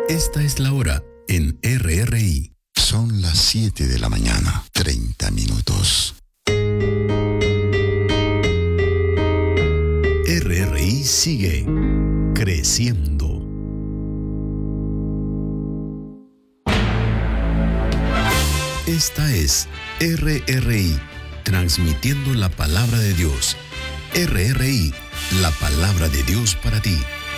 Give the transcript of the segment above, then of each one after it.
Esta es la hora en RRI. Son las 7 de la mañana, 30 minutos. RRI sigue creciendo. Esta es RRI, transmitiendo la palabra de Dios. RRI, la palabra de Dios para ti.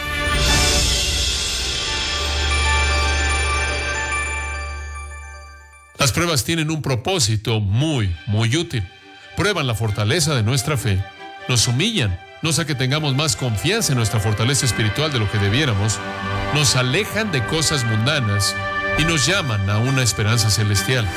Las pruebas tienen un propósito muy útil. Prueban la fortaleza de nuestra fe, nos humillan, no sea que tengamos más confianza en nuestra fortaleza espiritual de lo que debiéramos, nos alejan de cosas mundanas y nos llaman a una esperanza celestial.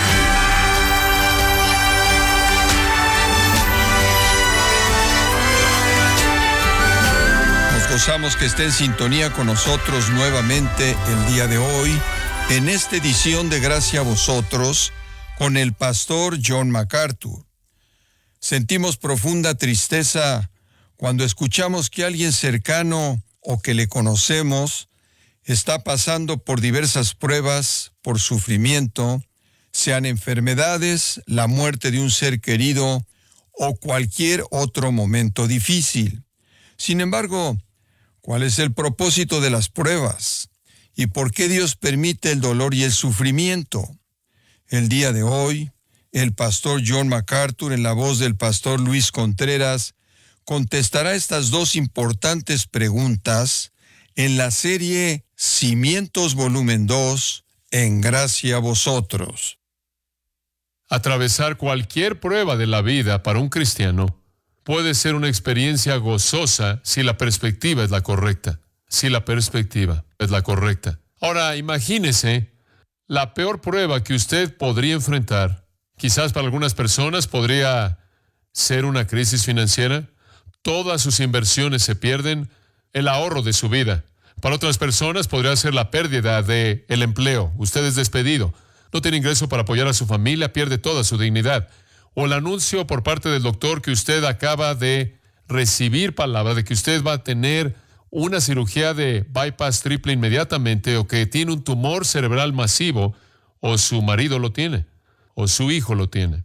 Nos gozamos que esté en sintonía con nosotros nuevamente el día de hoy, en esta edición de Gracia a Vosotros, con el pastor John MacArthur. Sentimos profunda tristeza cuando escuchamos que alguien cercano o que le conocemos está pasando por diversas pruebas, por sufrimiento, sean enfermedades, la muerte de un ser querido o cualquier otro momento difícil. Sin embargo, ¿cuál es el propósito de las pruebas? ¿Y por qué Dios permite el dolor y el sufrimiento? El día de hoy, el pastor John MacArthur, en la voz del pastor Luis Contreras, contestará estas dos importantes preguntas en la serie Cimientos Volumen 2, en Gracia a Vosotros. Atravesar cualquier prueba de la vida para un cristiano puede ser una experiencia gozosa si la perspectiva es la correcta. Si la perspectiva es la correcta. Ahora, imagínese la peor prueba que usted podría enfrentar. Quizás para algunas personas podría ser una crisis financiera. Todas sus inversiones se pierden, el ahorro de su vida. Para otras personas podría ser la pérdida del empleo. Usted es despedido, no tiene ingreso para apoyar a su familia, pierde toda su dignidad. O el anuncio por parte del doctor que usted acaba de recibir palabra de que usted va a tener una cirugía de bypass triple inmediatamente, o que tiene un tumor cerebral masivo, o su marido lo tiene, o su hijo lo tiene.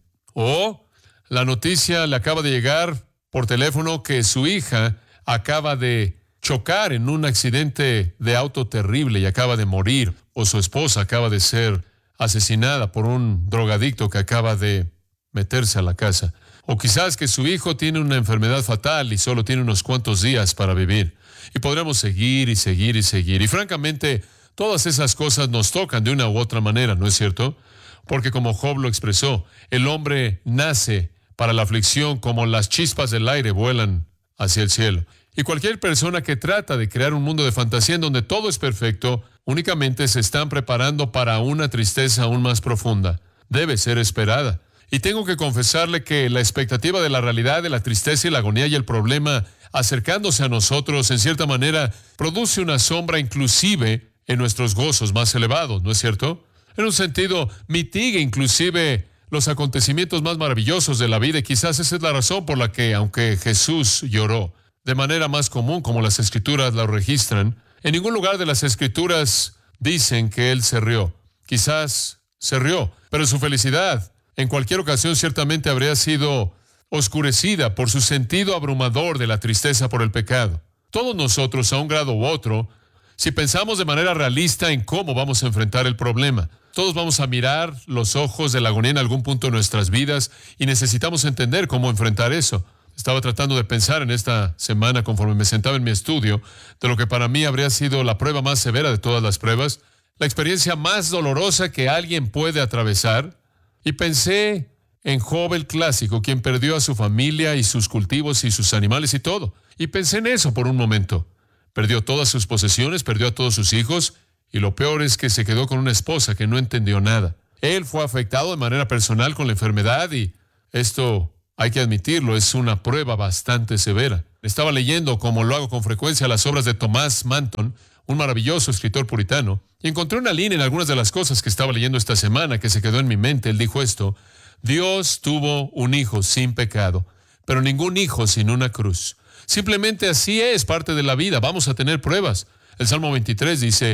O la noticia le acaba de llegar por teléfono que su hija acaba de chocar en un accidente de auto terrible y acaba de morir, o su esposa acaba de ser asesinada por un drogadicto que acaba de meterse a la casa. O quizás que su hijo tiene una enfermedad fatal y solo tiene unos cuantos días para vivir. Y podremos seguir y seguir y seguir. Y francamente, todas esas cosas nos tocan de una u otra manera, ¿no es cierto? Porque como Job lo expresó, el hombre nace para la aflicción como las chispas del aire vuelan hacia el cielo. Y cualquier persona que trata de crear un mundo de fantasía en donde todo es perfecto, únicamente se están preparando para una tristeza aún más profunda. Debe ser esperada. Y tengo que confesarle que la expectativa de la realidad, de la tristeza y la agonía y el problema acercándose a nosotros, en cierta manera, produce una sombra inclusive en nuestros gozos más elevados, ¿no es cierto? En un sentido, mitiga inclusive los acontecimientos más maravillosos de la vida, y quizás esa es la razón por la que, aunque Jesús lloró de manera más común, como las Escrituras lo registran, en ningún lugar de las Escrituras dicen que Él se rió. Quizás se rió, pero su felicidad en cualquier ocasión ciertamente habría sido oscurecida por su sentido abrumador de la tristeza por el pecado. Todos nosotros, a un grado u otro, si pensamos de manera realista en cómo vamos a enfrentar el problema, todos vamos a mirar los ojos de la agonía en algún punto de nuestras vidas y necesitamos entender cómo enfrentar eso. Estaba tratando de pensar en esta semana, conforme me sentaba en mi estudio, de lo que para mí habría sido la prueba más severa de todas las pruebas, la experiencia más dolorosa que alguien puede atravesar. Y pensé en Job el clásico, quien perdió a su familia y sus cultivos y sus animales y todo. Y pensé en eso por un momento. Perdió todas sus posesiones, perdió a todos sus hijos, y lo peor es que se quedó con una esposa que no entendió nada. Él fue afectado de manera personal con la enfermedad, y esto, hay que admitirlo, es una prueba bastante severa. Estaba leyendo, como lo hago con frecuencia, las obras de Thomas Manton, un maravilloso escritor puritano, y encontré una línea en algunas de las cosas que estaba leyendo esta semana que se quedó en mi mente. Él dijo esto: Dios tuvo un hijo sin pecado, pero ningún hijo sin una cruz. Simplemente así es parte de la vida, vamos a tener pruebas. El Salmo 23 dice: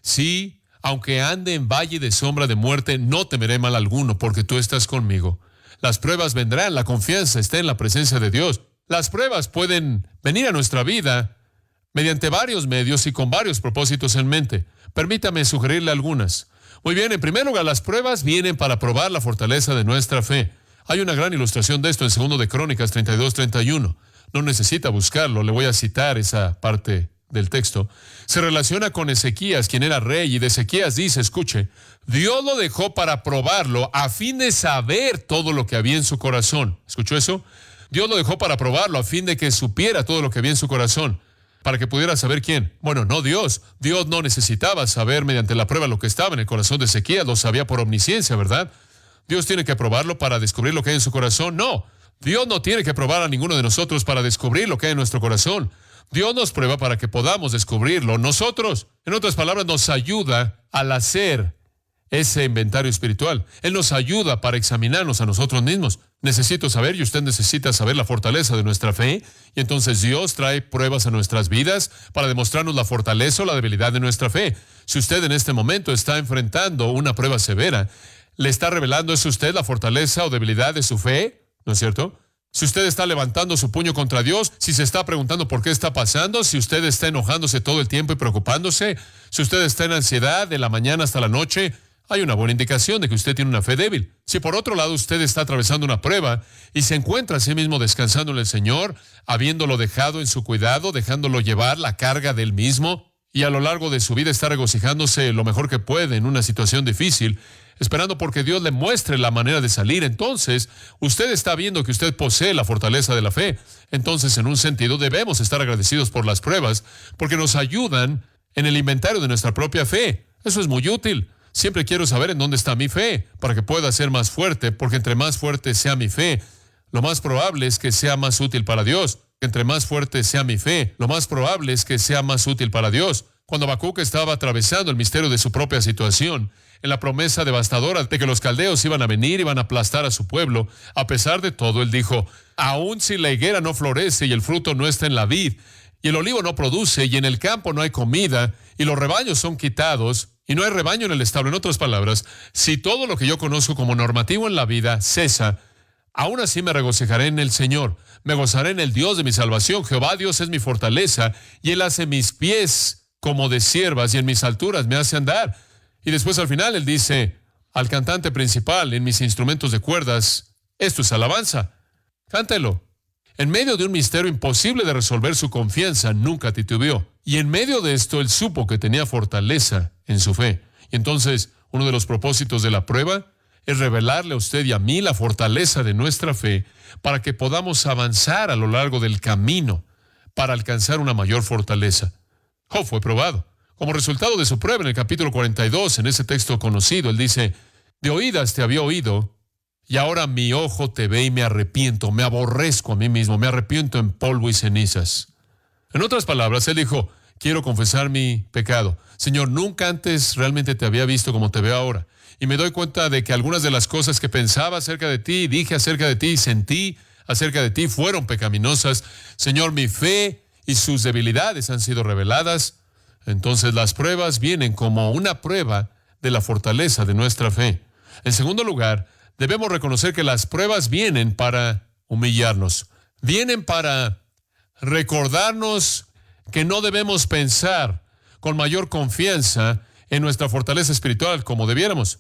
Sí, aunque ande en valle de sombra de muerte, no temeré mal alguno, porque tú estás conmigo. Las pruebas vendrán, la confianza está en la presencia de Dios. Las pruebas pueden venir a nuestra vida mediante varios medios y con varios propósitos en mente. Permítame sugerirle algunas. Muy bien, en primer lugar, las pruebas vienen para probar la fortaleza de nuestra fe. Hay una gran ilustración de esto en 2 de Crónicas 32:31. No necesita buscarlo, le voy a citar esa parte del texto. Se relaciona con Ezequías, quien era rey, y de Ezequías dice, escuche, Dios lo dejó para probarlo a fin de saber todo lo que había en su corazón. ¿Escuchó eso? Dios lo dejó para probarlo a fin de que supiera todo lo que había en su corazón. ¿Para que pudiera saber quién? Bueno, no Dios. Dios no necesitaba saber mediante la prueba lo que estaba en el corazón de Ezequías. Lo sabía por omnisciencia, ¿verdad? Dios tiene que probarlo para descubrir lo que hay en su corazón. No, Dios no tiene que probar a ninguno de nosotros para descubrir lo que hay en nuestro corazón. Dios nos prueba para que podamos descubrirlo nosotros. En otras palabras, nos ayuda al hacer ese inventario espiritual. Él nos ayuda para examinarnos a nosotros mismos. Necesito saber, y usted necesita saber, la fortaleza de nuestra fe, y entonces Dios trae pruebas a nuestras vidas para demostrarnos la fortaleza o la debilidad de nuestra fe. Si usted en este momento está enfrentando una prueba severa, ¿le está revelando eso a usted la fortaleza o debilidad de su fe? ¿No es cierto? Si usted está levantando su puño contra Dios, si se está preguntando por qué está pasando, si usted está enojándose todo el tiempo y preocupándose, si usted está en ansiedad de la mañana hasta la noche, hay una buena indicación de que usted tiene una fe débil. Si por otro lado usted está atravesando una prueba y se encuentra a sí mismo descansando en el Señor, habiéndolo dejado en su cuidado, dejándolo llevar la carga del mismo, y a lo largo de su vida está regocijándose lo mejor que puede en una situación difícil, esperando porque Dios le muestre la manera de salir, entonces usted está viendo que usted posee la fortaleza de la fe. Entonces, en un sentido, debemos estar agradecidos por las pruebas, porque nos ayudan en el inventario de nuestra propia fe. Eso es muy útil. Siempre quiero saber en dónde está mi fe, para que pueda ser más fuerte, porque entre más fuerte sea mi fe, lo más probable es que sea más útil para Dios. Entre más fuerte sea mi fe, lo más probable es que sea más útil para Dios. Cuando Habacuc estaba atravesando el misterio de su propia situación, en la promesa devastadora de que los caldeos iban a venir y iban a aplastar a su pueblo, a pesar de todo, él dijo, aun si la higuera no florece y el fruto no está en la vid, y el olivo no produce, y en el campo no hay comida, y los rebaños son quitados, y no hay rebaño en el establo. En otras palabras, si todo lo que yo conozco como normativo en la vida cesa, aún así me regocijaré en el Señor, me gozaré en el Dios de mi salvación. Jehová Dios es mi fortaleza, y Él hace mis pies como de siervas, y en mis alturas me hace andar. Y después al final Él dice al cantante principal, en mis instrumentos de cuerdas, esto es alabanza, cántelo. En medio de un misterio imposible de resolver, su confianza nunca titubeó. Y en medio de esto, él supo que tenía fortaleza en su fe. Y entonces, uno de los propósitos de la prueba es revelarle a usted y a mí la fortaleza de nuestra fe para que podamos avanzar a lo largo del camino para alcanzar una mayor fortaleza. Job fue probado. Como resultado de su prueba, en el capítulo 42, en ese texto conocido, él dice, de oídas te había oído, y ahora mi ojo te ve y me arrepiento, me aborrezco a mí mismo, me arrepiento en polvo y cenizas. En otras palabras, él dijo, quiero confesar mi pecado. Señor, nunca antes realmente te había visto como te veo ahora. Y me doy cuenta de que algunas de las cosas que pensaba acerca de ti, dije acerca de ti y sentí acerca de ti fueron pecaminosas. Señor, mi fe y sus debilidades han sido reveladas. Entonces las pruebas vienen como una prueba de la fortaleza de nuestra fe. En segundo lugar, debemos reconocer que las pruebas vienen para humillarnos. Vienen para recordarnos que no debemos pensar con mayor confianza en nuestra fortaleza espiritual como debiéramos.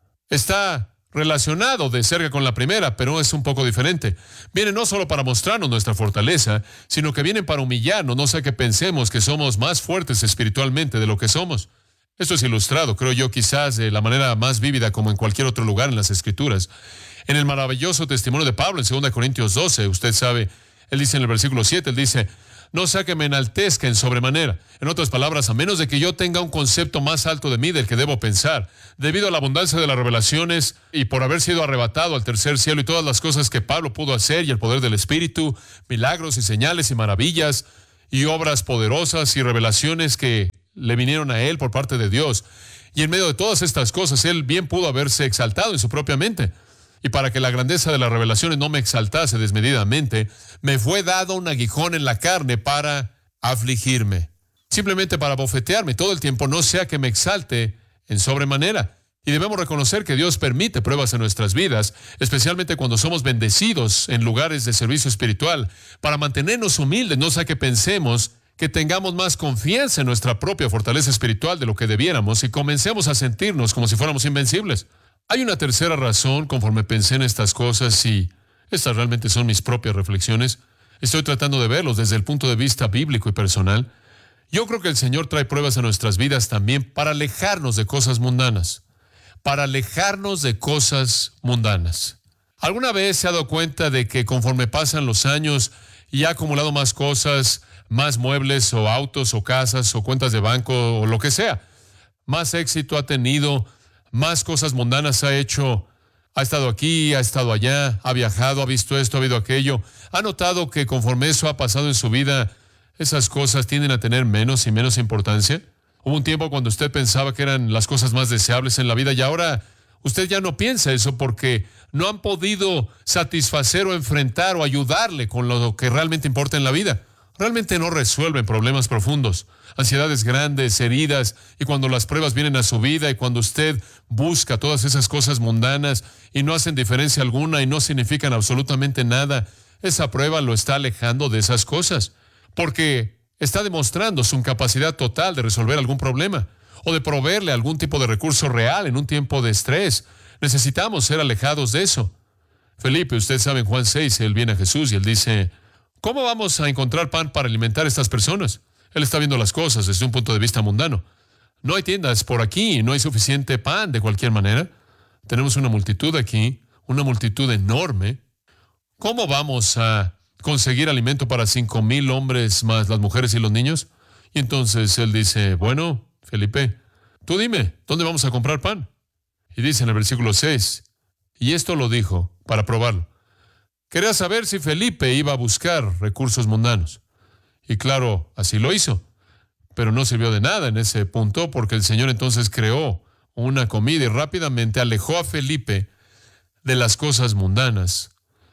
Está relacionado de cerca con la primera, pero es un poco diferente. Vienen no solo para mostrarnos nuestra fortaleza, sino que vienen para humillarnos, no sea que pensemos que somos más fuertes espiritualmente de lo que somos. Esto es ilustrado, creo yo, quizás de la manera más vívida como en cualquier otro lugar en las Escrituras. En el maravilloso testimonio de Pablo en 2 Corintios 12, usted sabe, él dice en el versículo 7, él dice, no sea que me enaltezca en sobremanera. En otras palabras, a menos de que yo tenga un concepto más alto de mí del que debo pensar, debido a la abundancia de las revelaciones y por haber sido arrebatado al tercer cielo y todas las cosas que Pablo pudo hacer y el poder del Espíritu, milagros y señales y maravillas y obras poderosas y revelaciones que le vinieron a él por parte de Dios. Y en medio de todas estas cosas, él bien pudo haberse exaltado en su propia mente. Y para que la grandeza de las revelaciones no me exaltase desmedidamente, me fue dado un aguijón en la carne para afligirme. simplemente para bofetearme todo el tiempo, no sea que me exalte en sobremanera. Y debemos reconocer que Dios permite pruebas en nuestras vidas, especialmente cuando somos bendecidos en lugares de servicio espiritual, para mantenernos humildes, no sea que pensemos que tengamos más confianza en nuestra propia fortaleza espiritual de lo que debiéramos y comencemos a sentirnos como si fuéramos invencibles. Hay una tercera razón conforme pensé en estas cosas y estas realmente son mis propias reflexiones. Estoy tratando de verlos desde el punto de vista bíblico y personal. Yo creo que el Señor trae pruebas a nuestras vidas también para alejarnos de cosas mundanas. Para alejarnos de cosas mundanas. ¿Alguna vez se ha dado cuenta de que conforme pasan los años y ha acumulado más cosas, más muebles o autos o casas o cuentas de banco o lo que sea, más éxito ha tenido, más cosas mundanas ha hecho, ha estado aquí, ha estado allá, ha viajado, ha visto esto, ha visto aquello? ¿Ha notado que conforme eso ha pasado en su vida, esas cosas tienden a tener menos y menos importancia? Hubo un tiempo cuando usted pensaba que eran las cosas más deseables en la vida y ahora usted ya no piensa eso porque no han podido satisfacer o enfrentar o ayudarle con lo que realmente importa en la vida. Realmente no resuelven problemas profundos, ansiedades grandes, heridas, y cuando las pruebas vienen a su vida y cuando usted busca todas esas cosas mundanas y no hacen diferencia alguna y no significan absolutamente nada, esa prueba lo está alejando de esas cosas, porque está demostrando su incapacidad total de resolver algún problema o de proveerle algún tipo de recurso real en un tiempo de estrés. Necesitamos ser alejados de eso. Felipe, usted sabe, en Juan 6, él viene a Jesús y él dice: ¿cómo vamos a encontrar pan para alimentar a estas personas? Él está viendo las cosas desde un punto de vista mundano. No hay tiendas por aquí, no hay suficiente pan de cualquier manera. Tenemos una multitud aquí, una multitud enorme. ¿Cómo vamos a conseguir alimento para 5,000 hombres más las mujeres y los niños? Y entonces él dice: bueno, Felipe, tú dime, ¿dónde vamos a comprar pan? Y dice en el versículo 6, y esto lo dijo para probarlo. Quería saber si Felipe iba a buscar recursos mundanos. Y claro, así lo hizo. Pero no sirvió de nada en ese punto porque el Señor entonces creó una comida y rápidamente alejó a Felipe de las cosas mundanas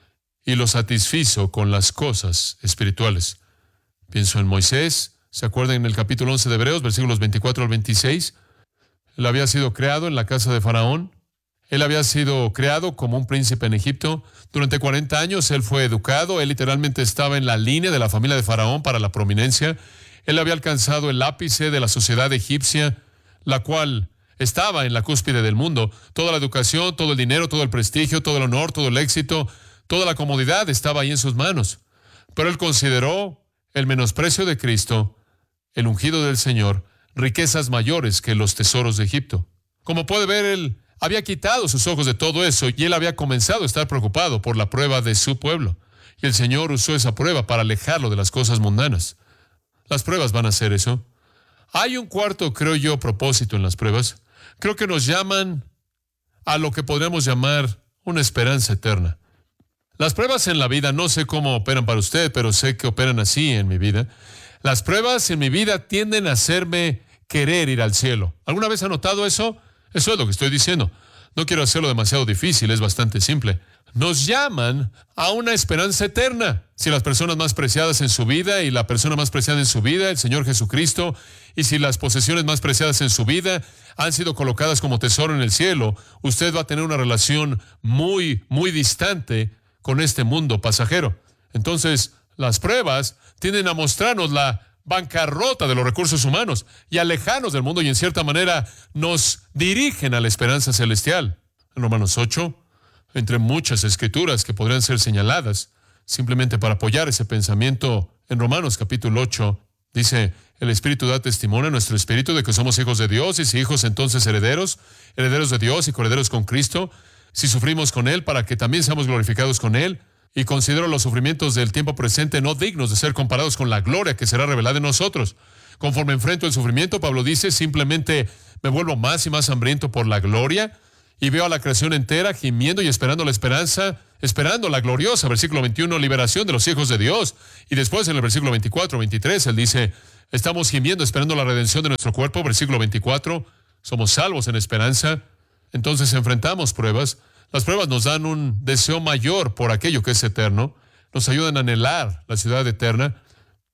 y lo satisfizo con las cosas espirituales. Pienso en Moisés. ¿Se acuerdan en el capítulo 11 de Hebreos, versículos 24 al 26? Él había sido creado en la casa de Faraón. Él había sido creado como un príncipe en Egipto. Durante 40 años él fue educado. Él literalmente estaba en la línea de la familia de Faraón para la prominencia. Él había alcanzado el ápice de la sociedad egipcia, la cual estaba en la cúspide del mundo. Toda la educación, todo el dinero, todo el prestigio, todo el honor, todo el éxito, toda la comodidad estaba ahí en sus manos. Pero él consideró el menosprecio de Cristo, el ungido del Señor, riquezas mayores que los tesoros de Egipto. Como puede ver, él había quitado sus ojos de todo eso y él había comenzado a estar preocupado por la prueba de su pueblo. Y el Señor usó esa prueba para alejarlo de las cosas mundanas. Las pruebas van a hacer eso. Hay un cuarto, creo yo, propósito en las pruebas. Creo que nos llaman a lo que podríamos llamar una esperanza eterna. Las pruebas en la vida, no sé cómo operan para usted, pero sé que operan así en mi vida. Las pruebas en mi vida tienden a hacerme querer ir al cielo. ¿Alguna vez ha notado eso? Eso es lo que estoy diciendo. No quiero hacerlo demasiado difícil, es bastante simple. Nos llaman a una esperanza eterna. Si las personas más preciadas en su vida y la persona más preciada en su vida, el Señor Jesucristo, y si las posesiones más preciadas en su vida han sido colocadas como tesoro en el cielo, usted va a tener una relación muy, muy distante con este mundo pasajero. Entonces, las pruebas tienden a mostrarnos la bancarrota de los recursos humanos y alejarnos del mundo y en cierta manera nos dirigen a la esperanza celestial. En Romanos 8, entre muchas escrituras que podrían ser señaladas, simplemente para apoyar ese pensamiento, en Romanos capítulo 8, dice: el Espíritu da testimonio a nuestro espíritu de que somos hijos de Dios, y si hijos, entonces herederos, herederos de Dios y coherederos con Cristo, si sufrimos con Él, para que también seamos glorificados con Él. Y considero los sufrimientos del tiempo presente no dignos de ser comparados con la gloria que será revelada en nosotros. Conforme enfrento el sufrimiento, Pablo dice, simplemente me vuelvo más y más hambriento por la gloria y veo a la creación entera gimiendo y esperando la esperanza, esperando la gloriosa, versículo 21, liberación de los hijos de Dios. Y después en el versículo 24, 23, él dice, estamos gimiendo esperando la redención de nuestro cuerpo, versículo 24, somos salvos en esperanza. Entonces enfrentamos pruebas. Las pruebas nos dan un deseo mayor por aquello que es eterno, nos ayudan a anhelar la ciudad eterna.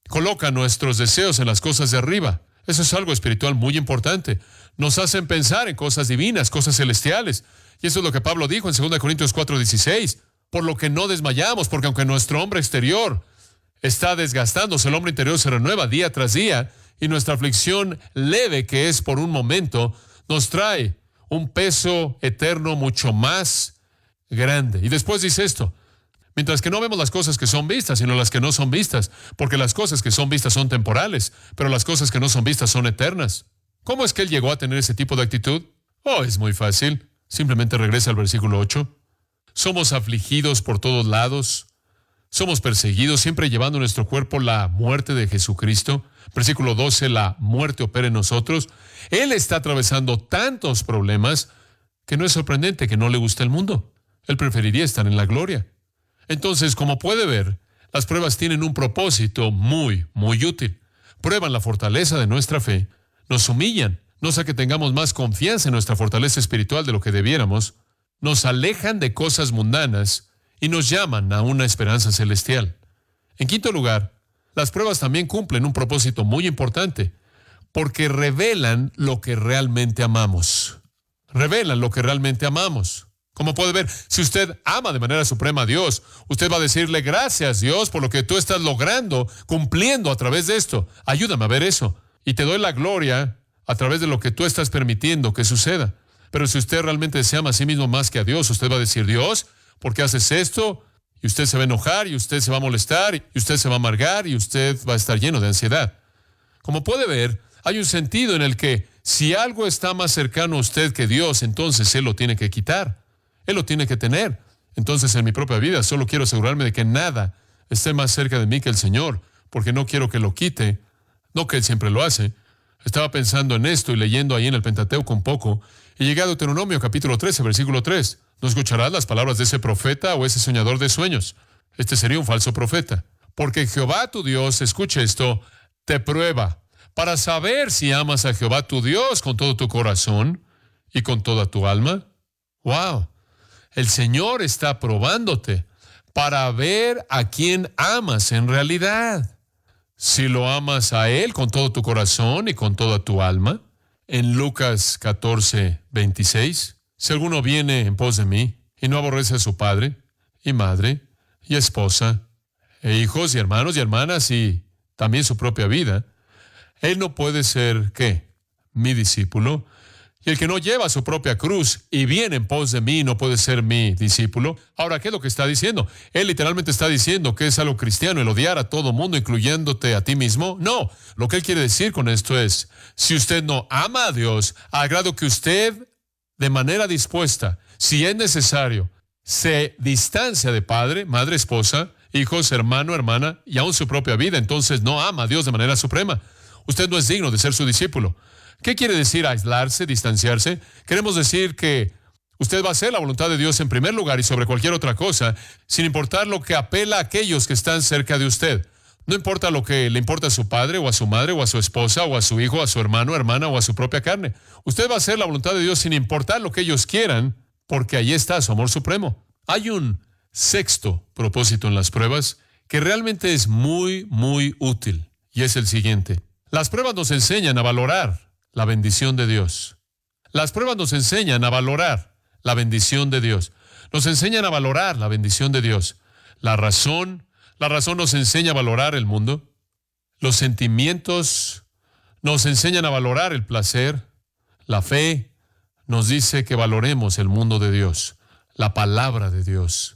Coloca nuestros deseos en las cosas de arriba. Eso es algo espiritual muy importante. Nos hacen pensar en cosas divinas, cosas celestiales. Y eso es lo que Pablo dijo en 2 Corintios 4:16. Por lo que no desmayamos, porque aunque nuestro hombre exterior está desgastándose, el hombre interior se renueva día tras día, y nuestra aflicción leve, que es por un momento, nos trae un peso eterno mucho más grande. Y después dice esto: mientras que no vemos las cosas que son vistas, sino las que no son vistas, porque las cosas que son vistas son temporales, pero las cosas que no son vistas son eternas. ¿Cómo es que él llegó a tener ese tipo de actitud? Oh, es muy fácil. Simplemente regresa al versículo 8. Somos afligidos por todos lados. Somos perseguidos, siempre llevando en nuestro cuerpo la muerte de Jesucristo. Versículo 12, la muerte opera en nosotros. Él está atravesando tantos problemas que no es sorprendente que no le guste el mundo. Él preferiría estar en la gloria. Entonces, como puede ver, las pruebas tienen un propósito muy, muy útil. Prueban la fortaleza de nuestra fe, nos humillan, no hace que tengamos más confianza en nuestra fortaleza espiritual de lo que debiéramos, nos alejan de cosas mundanas y nos llaman a una esperanza celestial. En quinto lugar, las pruebas también cumplen un propósito muy importante, porque revelan lo que realmente amamos. Revelan lo que realmente amamos. Como puede ver, si usted ama de manera suprema a Dios, usted va a decirle: gracias, Dios, por lo que tú estás logrando, cumpliendo a través de esto. Ayúdame a ver eso. Y te doy la gloria a través de lo que tú estás permitiendo que suceda. Pero si usted realmente se ama a sí mismo más que a Dios, usted va a decir: Dios, ¿por qué haces esto? Y usted se va a enojar, y usted se va a molestar, y usted se va a amargar, y usted va a estar lleno de ansiedad. Como puede ver, hay un sentido en el que si algo está más cercano a usted que Dios, entonces Él lo tiene que quitar. Él lo tiene que tener. Entonces, en mi propia vida, solo quiero asegurarme de que nada esté más cerca de mí que el Señor, porque no quiero que lo quite, no que Él siempre lo hace. Estaba pensando en esto y leyendo ahí en el Pentateuco un poco, y llegué a Deuteronomio capítulo 13, versículo 3. No escucharás las palabras de ese profeta o ese soñador de sueños. Este sería un falso profeta. Porque Jehová tu Dios, escucha esto, te prueba para saber si amas a Jehová tu Dios con todo tu corazón y con toda tu alma. ¡Wow! El Señor está probándote para ver a quién amas en realidad. Si lo amas a Él con todo tu corazón y con toda tu alma. En Lucas 14, 26, si alguno viene en pos de mí y no aborrece a su padre y madre y esposa e hijos y hermanos y hermanas y también su propia vida, él no puede ser, ¿qué? Mi discípulo. Y el que no lleva su propia cruz y viene en pos de mí no puede ser mi discípulo. Ahora, ¿qué es lo que está diciendo? Él literalmente está diciendo que es algo cristiano el odiar a todo mundo, incluyéndote a ti mismo. No, lo que él quiere decir con esto es, si usted no ama a Dios, al grado que usted, de manera dispuesta, si es necesario, se distancia de padre, madre, esposa, hijos, hermano, hermana, y aún su propia vida, entonces no ama a Dios de manera suprema. Usted no es digno de ser su discípulo. ¿Qué quiere decir aislarse, distanciarse? Queremos decir que usted va a hacer la voluntad de Dios en primer lugar y sobre cualquier otra cosa, sin importar lo que apela a aquellos que están cerca de usted. No importa lo que le importa a su padre o a su madre o a su esposa o a su hijo, a su hermano, hermana o a su propia carne. Usted va a hacer la voluntad de Dios sin importar lo que ellos quieran, porque ahí está su amor supremo. Hay un sexto propósito en las pruebas que realmente es muy, muy útil, y es el siguiente. Las pruebas nos enseñan a valorar la bendición de Dios. Las pruebas nos enseñan a valorar la bendición de Dios. Nos enseñan a valorar la bendición de Dios. La razón nos enseña a valorar el mundo. Los sentimientos nos enseñan a valorar el placer. La fe nos dice que valoremos el mundo de Dios, la palabra de Dios,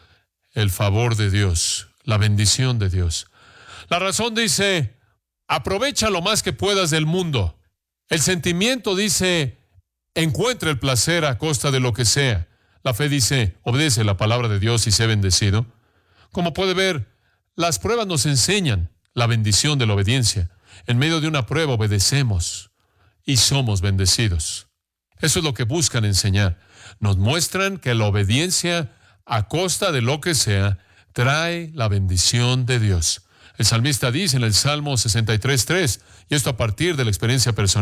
el favor de Dios, la bendición de Dios. La razón dice, aprovecha lo más que puedas del mundo. El sentimiento dice, encuentra el placer a costa de lo que sea. La fe dice, obedece la palabra de Dios y sé bendecido. Como puede ver, las pruebas nos enseñan la bendición de la obediencia. En medio de una prueba obedecemos y somos bendecidos. Eso es lo que buscan enseñar. Nos muestran que la obediencia a costa de lo que sea trae la bendición de Dios. El salmista dice en el Salmo 63:3, y esto a partir de la experiencia personal,